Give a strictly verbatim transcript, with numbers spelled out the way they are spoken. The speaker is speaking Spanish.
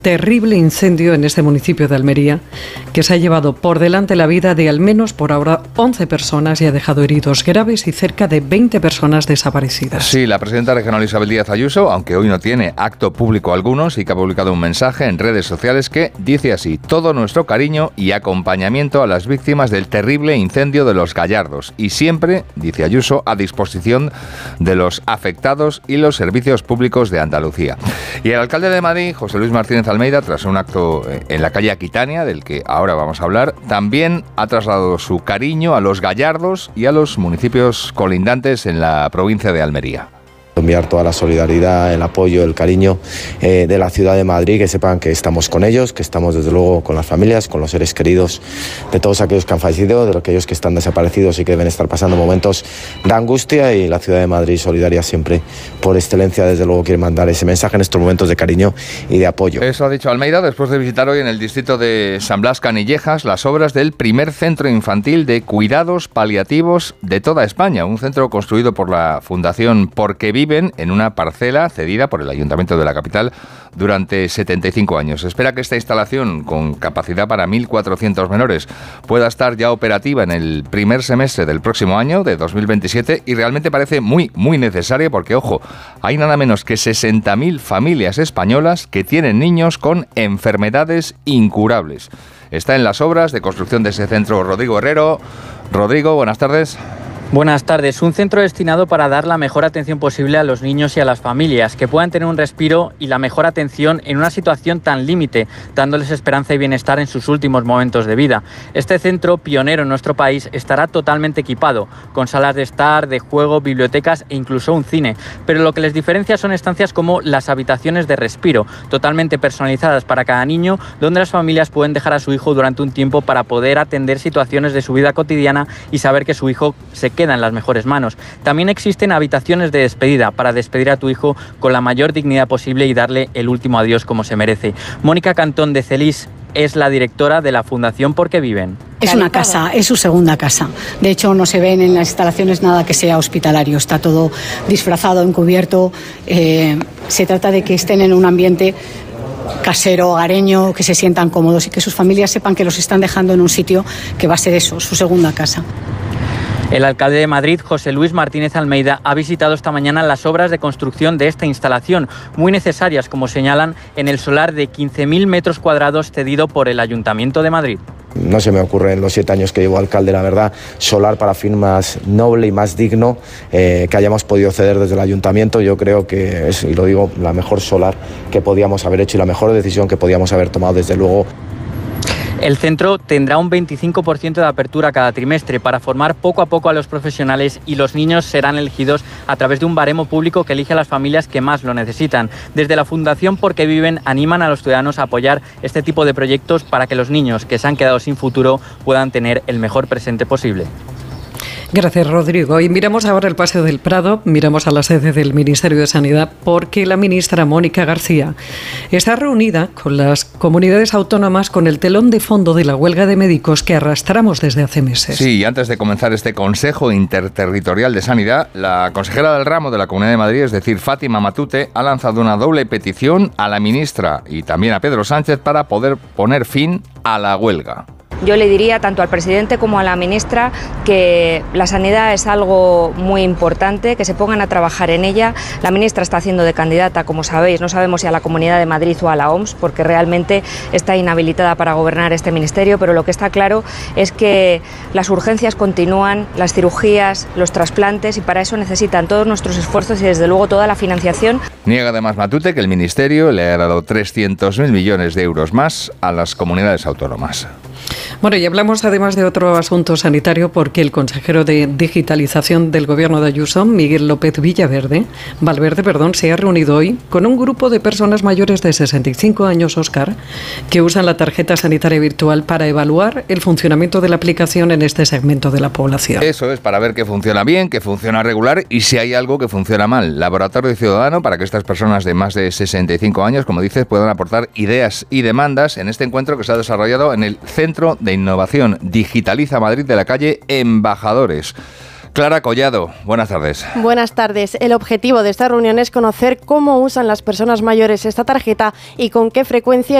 Terrible incendio en este municipio de Almería que se ha llevado por delante la vida de al menos por ahora once personas y ha dejado heridos graves y cerca de veinte personas desaparecidas. Sí, la presidenta regional Isabel Díaz Ayuso, aunque hoy no tiene acto público alguno, sí que ha publicado un mensaje en redes sociales que dice así: todo nuestro cariño y acompañamiento a las víctimas del terrible incendio de Los Gallardos y siempre, dice Ayuso, a disposición de los afectados y los servicios públicos de Andalucía. Y el alcalde de Madrid, José Luis Martínez Almeida, tras un acto en la calle Aquitania, del que ahora vamos a hablar, también ha trasladado su cariño a Los Gallardos y a los municipios colindantes en la provincia de Almería. Enviar toda la solidaridad, el apoyo, el cariño eh, de la ciudad de Madrid, que sepan que estamos con ellos, que estamos desde luego con las familias, con los seres queridos de todos aquellos que han fallecido, de aquellos que están desaparecidos y que deben estar pasando momentos de angustia, y la ciudad de Madrid solidaria siempre por excelencia, desde luego quiere mandar ese mensaje en estos momentos de cariño y de apoyo. Eso ha dicho Almeida después de visitar hoy en el distrito de San Blas Canillejas las obras del primer centro infantil de cuidados paliativos de toda España, un centro construido por la Fundación Porque Viven en una parcela cedida por el Ayuntamiento de la capital durante setenta y cinco años. Se espera que esta instalación, con capacidad para mil cuatrocientos menores, pueda estar ya operativa en el primer semestre del próximo año, de dos mil veintisiete, y realmente parece muy, muy necesaria porque, ojo, hay nada menos que sesenta mil familias españolas que tienen niños con enfermedades incurables. Está en las obras de construcción de ese centro Rodrigo Herrero. Rodrigo, buenas tardes. Buenas tardes. Un centro destinado para dar la mejor atención posible a los niños y a las familias, que puedan tener un respiro y la mejor atención en una situación tan límite, dándoles esperanza y bienestar en sus últimos momentos de vida. Este centro, pionero en nuestro país, estará totalmente equipado, con salas de estar, de juego, bibliotecas e incluso un cine. Pero lo que les diferencia son estancias como las habitaciones de respiro, totalmente personalizadas para cada niño, donde las familias pueden dejar a su hijo durante un tiempo para poder atender situaciones de su vida cotidiana y saber que su hijo se queda queda en las mejores manos. También existen habitaciones de despedida para despedir a tu hijo con la mayor dignidad posible y darle el último adiós como se merece. Mónica Cantón de Celís es la directora de la Fundación Porque Viven. Es una casa, es su segunda casa. De hecho, no se ven en las instalaciones nada que sea hospitalario. Está todo disfrazado, encubierto. Eh, se trata de que estén en un ambiente casero, hogareño, que se sientan cómodos y que sus familias sepan que los están dejando en un sitio que va a ser eso, su segunda casa. El alcalde de Madrid, José Luis Martínez Almeida, ha visitado esta mañana las obras de construcción de esta instalación, muy necesarias, como señalan, en el solar de quince mil metros cuadrados cedido por el Ayuntamiento de Madrid. No se me ocurre en los siete años que llevo alcalde, la verdad, solar para fin más noble y más digno eh, que hayamos podido ceder desde el Ayuntamiento. Yo creo que es, y lo digo, la mejor solar que podíamos haber hecho y la mejor decisión que podíamos haber tomado, desde luego. El centro tendrá un veinticinco por ciento de apertura cada trimestre para formar poco a poco a los profesionales, y los niños serán elegidos a través de un baremo público que elige a las familias que más lo necesitan. Desde la Fundación Porque Viven animan a los ciudadanos a apoyar este tipo de proyectos para que los niños que se han quedado sin futuro puedan tener el mejor presente posible. Gracias, Rodrigo. Y miramos ahora el Paseo del Prado, miramos a la sede del Ministerio de Sanidad, porque la ministra Mónica García está reunida con las comunidades autónomas con el telón de fondo de la huelga de médicos que arrastramos desde hace meses. Sí, y antes de comenzar este Consejo Interterritorial de Sanidad, la consejera del ramo de la Comunidad de Madrid, es decir, Fátima Matute, ha lanzado una doble petición a la ministra y también a Pedro Sánchez para poder poner fin a la huelga. Yo le diría tanto al presidente como a la ministra que la sanidad es algo muy importante, que se pongan a trabajar en ella. La ministra está haciendo de candidata, como sabéis, no sabemos si a la Comunidad de Madrid o a la O M S, porque realmente está inhabilitada para gobernar este ministerio, pero lo que está claro es que las urgencias continúan, las cirugías, los trasplantes, y para eso necesitan todos nuestros esfuerzos y desde luego toda la financiación. Niega además Matute que el ministerio le ha dado trescientos mil millones de euros más a las comunidades autónomas. Bueno, y hablamos además de otro asunto sanitario, porque el consejero de Digitalización del Gobierno de Ayuso, Miguel López Villaverde, Valverde, perdón, se ha reunido hoy con un grupo de personas mayores de sesenta y cinco años, Óscar, que usan la tarjeta sanitaria virtual para evaluar el funcionamiento de la aplicación en este segmento de la población. Eso es, para ver que funciona bien, que funciona regular y si hay algo que funciona mal. Laboratorio Ciudadano para que estas personas de más de sesenta y cinco años, como dices, puedan aportar ideas y demandas en este encuentro que se ha desarrollado en el Centro de Innovación Digitaliza Madrid de la calle Embajadores. Clara Collado, buenas tardes. Buenas tardes. El objetivo de esta reunión es conocer cómo usan las personas mayores esta tarjeta y con qué frecuencia